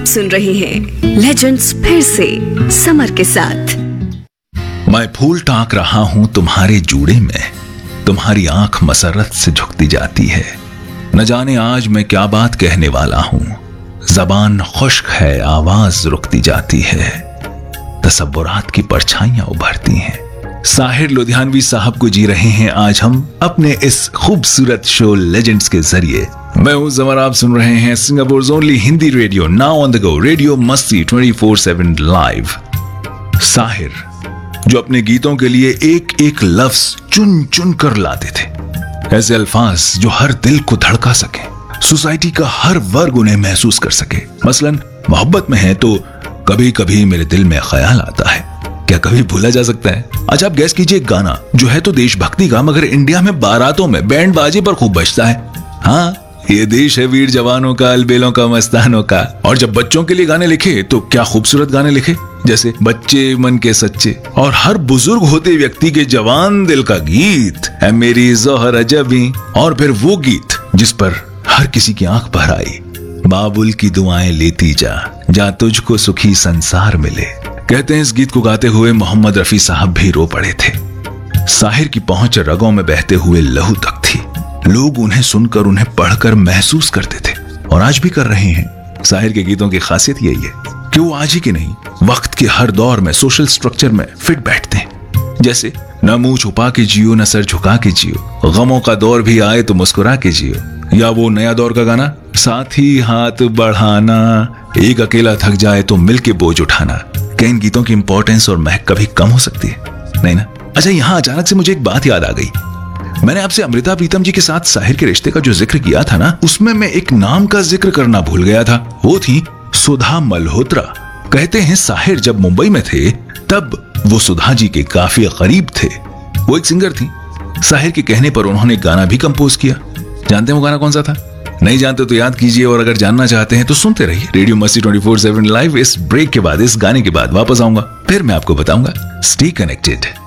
सुन रहे हैं लेजेंड्स फिर से समर के साथ। मैं फूल टांक रहा हूं तुम्हारे जूड़े में, तुम्हारी आंख मसरत से झुकती जाती है। न जाने आज मैं क्या बात कहने वाला हूं, जबान खुश्क है, आवाज रुकती जाती है, तसव्वुरात की परछाइयां उभरती हैं। साहिर लुधियानवी साहब को जी रहे हैं आज हम अपने इस खूबसूरत शो लेजेंड्स के जरिए। मैं हूं समर, आप सुन रहे हैं Singapore only Hindi radio, now on the go, radio मस्ती 24/7 लाइव। साहिर जो अपने गीतों के लिए एक एक लफ्ज चुन चुन कर लाते थे, ऐसे अल्फाज जो हर दिल को धड़का सके, सोसाइटी का हर वर्ग उन्हें महसूस कर सके। मसलन मोहब्बत में है तो कभी कभी मेरे दिल में ख्याल आता है, क्या कभी भूला जा सकता है? अच्छा आप गैस कीजिए, एक गाना जो है तो देशभक्ति का, मगर इंडिया में बारातों में बैंड बाजे पर खूब बजता है। हाँ, ये देश है वीर जवानों का, अलबेलों का, मस्तानों का। और जब बच्चों के लिए गाने लिखे तो क्या खूबसूरत गाने लिखे, जैसे बच्चे मन के सच्चे, और हर बुजुर्ग होते व्यक्ति के जवान दिल का गीत है मेरी जोहर अजबी, और फिर वो गीत जिस पर हर किसी की आंख भर आई, बाबुल की दुआएं लेती जा तुझको सुखी संसार मिले। कहते हैं इस गीत को गाते हुए मोहम्मद रफी साहब भी रो पड़े थे। साहिर की पहुंच रगों में बहते हुए लहू तक थी। लोग उन्हें सुनकर, उन्हें पढ़कर महसूस करते थे, और आज भी कर रहे हैं। साहिर के गीतों की खासियत यही है कि वो आज ही की नहीं, वक्त के हर दौर में सोशल स्ट्रक्चर में फिट बैठते हैं। जैसे न मुंह छुपा के जियो, न सर झुका के जियो, गमों का दौर भी आए तो मुस्कुरा के जियो, या वो नया दौर का गाना, साथी हाथ बढ़ाना, एक अकेला थक जाए तो मिलके बोझ उठाना। क्या इन गीतों की इंपॉर्टेंस और महक कभी कम हो सकती है? नहीं ना। अच्छा, यहां अचानक से मुझे एक बात याद आ गई। मैंने आपसे अमृता प्रीतम जी के साथ साहिर के रिश्ते का जो जिक्र किया था ना, उसमें मैं एक नाम का जिक्र करना भूल गया था। वो थी सुधा मल्होत्रा। कहते हैं साहिर जब मुंबई में थे तब वो सुधा जी के काफी करीब थे। वो एक सिंगर थी। साहिर के कहने पर उन्होंने गाना भी कंपोज किया। जानते हैं वो गाना कौन सा था? नहीं जानते तो याद कीजिए, और अगर जानना चाहते हैं तो सुनते रहिए रेडियो मस्ती 24/7 लाइव। इस ब्रेक के बाद, इस गाने के बाद वापस आऊंगा, फिर मैं आपको बताऊंगा। Stay connected.